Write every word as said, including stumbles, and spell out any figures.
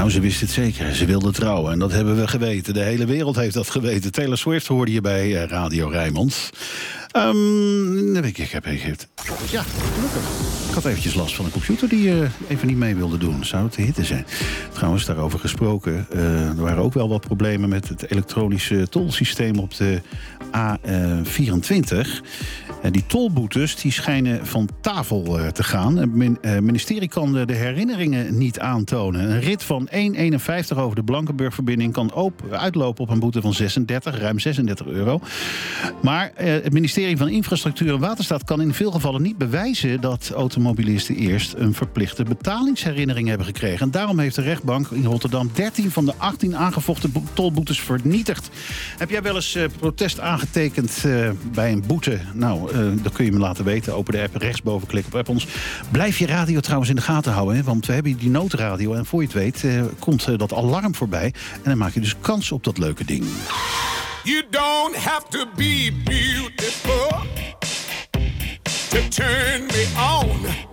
Nou, ze wist het zeker. Ze wilde trouwen. En dat hebben we geweten. De hele wereld heeft dat geweten. Taylor Swift hoorde je bij uh, Radio Rijnmond. Um, ik, ik heb even... Ja, gelukkig. Ik had eventjes last van een computer die uh, even niet mee wilde doen. Zou het te hitte zijn? Trouwens, daarover gesproken. Uh, er waren ook wel wat problemen met het elektronische tolsysteem op de A vierentwintig. Uh, die tolboetes die schijnen van tafel uh, te gaan. Het min, uh, ministerie kan de, de herinneringen niet aantonen. Een rit van één komma eenenvijftig over de Blankenburg-verbinding kan op, uitlopen op een boete van zesendertig, ruim zesendertig euro. Maar uh, het ministerie van Infrastructuur en Waterstaat kan in veel gevallen niet bewijzen dat automobilisten eerst een verplichte betalingsherinnering hebben gekregen. En daarom heeft de rechtbank in Rotterdam dertien van de achttien aangevochten bo- tolboetes vernietigd. Heb jij wel eens uh, protest aangetekend uh, bij een boete? Nou, uh, dat kun je me laten weten. Open de app, rechtsboven klik op app ons. Blijf je radio trouwens in de gaten houden, hè? Want we hebben die noodradio en voor je het weet uh, komt uh, dat alarm voorbij. En dan maak je dus kans op dat leuke ding. You don't have to be beautiful to turn me on.